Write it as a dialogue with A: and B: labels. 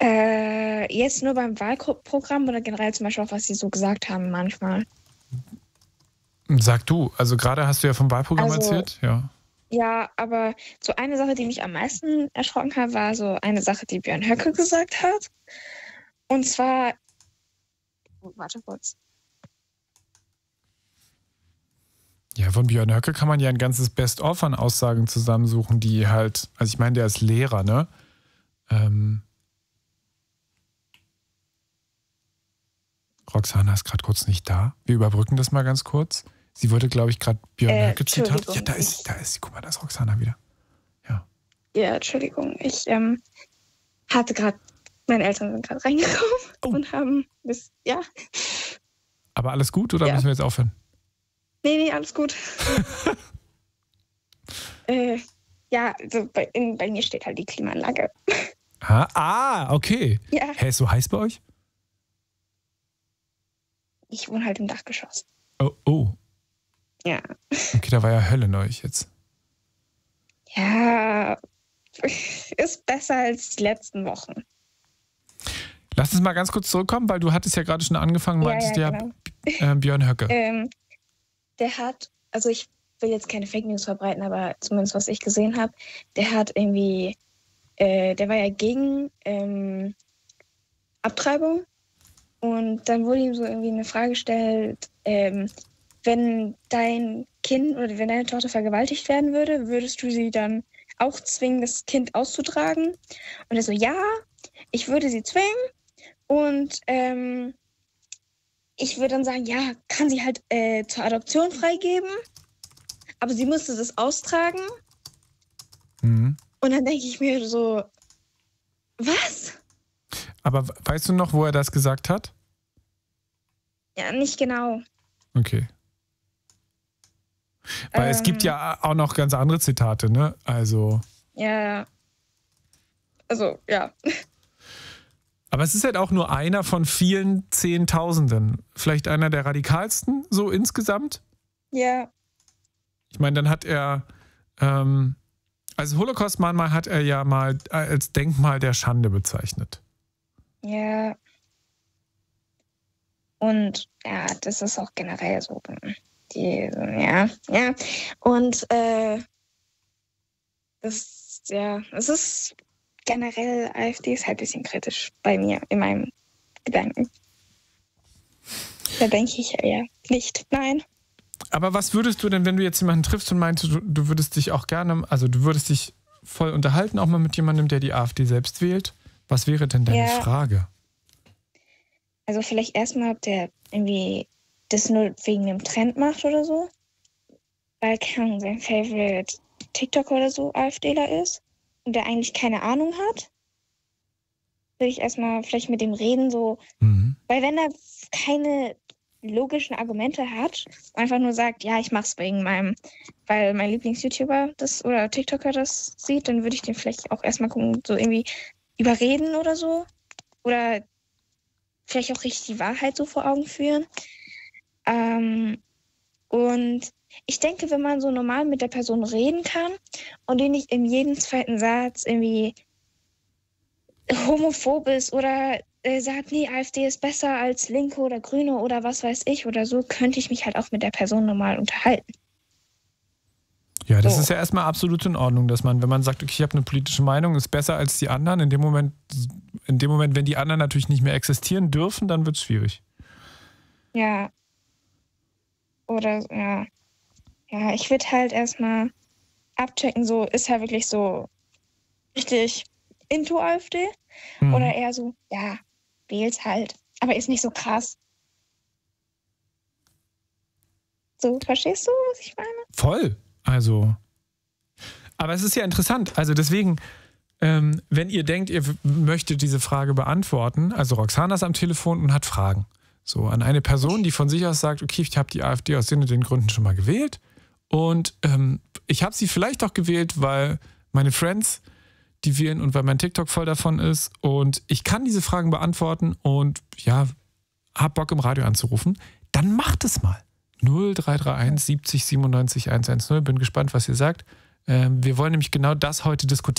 A: Jetzt nur beim Wahlprogramm oder generell zum Beispiel auch, was sie so gesagt haben manchmal.
B: Sag du, also gerade hast du ja vom Wahlprogramm erzählt, ja.
A: Ja, aber so eine Sache, die mich am meisten erschrocken hat, war so eine Sache, die Björn Höcke gesagt hat. Und zwar, warte kurz.
B: Ja, von Björn Höcke kann man ja ein ganzes Best-of an Aussagen zusammensuchen, die halt, also ich meine, der ist Lehrer, ne? Roxana ist gerade kurz nicht da. Wir überbrücken das mal ganz kurz. Sie wollte, glaube ich, gerade Björn Höcke Zitat. Ja, da ist sie. Guck mal, da ist Roxana wieder. Ja.
A: Ja, Entschuldigung. Ich hatte gerade, meine Eltern sind gerade reingekommen und haben das, ja.
B: Aber alles gut oder müssen wir jetzt aufhören?
A: Nee, alles gut. Ja, also bei mir steht halt die Klimaanlage.
B: Okay.
A: Ja.
B: Hä, ist so heiß bei euch?
A: Ich wohne halt im Dachgeschoss.
B: Oh.
A: Ja.
B: Okay, da war ja Hölle neulich jetzt.
A: Ja, ist besser als die letzten Wochen.
B: Lass uns mal ganz kurz zurückkommen, weil du hattest ja gerade schon angefangen, meintest
A: genau.
B: Björn Höcke.
A: Der hat, also ich will jetzt keine Fake News verbreiten, aber zumindest was ich gesehen habe, der hat irgendwie, der war ja gegen Abtreibung und dann wurde ihm so irgendwie eine Frage gestellt, wenn dein Kind oder wenn deine Tochter vergewaltigt werden würde, würdest du sie dann auch zwingen, das Kind auszutragen? Und er so, ja, ich würde sie zwingen und ich würde dann sagen, ja, kann sie halt zur Adoption freigeben, aber sie müsste das austragen.
B: Mhm.
A: Und dann denke ich mir so, was?
B: Aber weißt du noch, wo er das gesagt hat?
A: Ja, nicht genau.
B: Okay. Weil es gibt ja auch noch ganz andere Zitate, ne? Also.
A: Ja. Also, ja.
B: Aber es ist halt auch nur einer von vielen Zehntausenden. Vielleicht einer der radikalsten, so insgesamt?
A: Ja.
B: Ich meine, dann hat er, als Holocaust-Mahnmal hat er ja mal als Denkmal der Schande bezeichnet.
A: Ja. Und ja, das ist auch generell so. Ja. Und es ist generell, AfD ist halt ein bisschen kritisch bei mir, in meinem Gedanken. Da denke ich ja nicht, nein.
B: Aber was würdest du denn, wenn du jetzt jemanden triffst und meinst, du würdest dich auch gerne, also du würdest dich voll unterhalten, auch mal mit jemandem, der die AfD selbst wählt? Was wäre denn deine Frage?
A: Also vielleicht erstmal, ob der irgendwie das nur wegen dem Trend macht oder so. Weil sein Favorite TikToker oder so AfDler ist und der eigentlich keine Ahnung hat. Will ich erstmal vielleicht mit dem reden, so. Weil wenn er keine logischen Argumente hat, einfach nur sagt, ja, ich mach's wegen weil mein Lieblings-YouTuber oder TikToker das sieht, dann würde ich den vielleicht auch erstmal gucken, so irgendwie überreden oder so. Oder vielleicht auch richtig die Wahrheit so vor Augen führen. Und ich denke, wenn man so normal mit der Person reden kann und die nicht in jedem zweiten Satz irgendwie homophob ist oder sagt, nee, AfD ist besser als Linke oder Grüne oder was weiß ich oder so, könnte ich mich halt auch mit der Person normal unterhalten.
B: Ja, das ist ja erstmal absolut in Ordnung, dass man, wenn man sagt, okay, ich habe eine politische Meinung, ist besser als die anderen, in dem Moment, wenn die anderen natürlich nicht mehr existieren dürfen, dann wird es schwierig.
A: Ja. Oder, ja. Ja, ich würde halt erstmal abchecken, so, ist er wirklich so richtig into AfD? Oder eher so, ja, wählt's halt, aber ist nicht so krass. So, verstehst du, was ich meine?
B: Voll. Also, aber es ist ja interessant. Also deswegen, wenn ihr denkt, ihr möchtet diese Frage beantworten, also Roxana ist am Telefon und hat Fragen. So, an eine Person, die von sich aus sagt, okay, ich habe die AfD aus den und den Gründen schon mal gewählt und ich habe sie vielleicht auch gewählt, weil meine Friends die wählen und weil mein TikTok voll davon ist und ich kann diese Fragen beantworten und ja, hab Bock im Radio anzurufen, dann macht es mal. 0331 70 97 110. Bin gespannt, was ihr sagt. Wir wollen nämlich genau das heute diskutieren.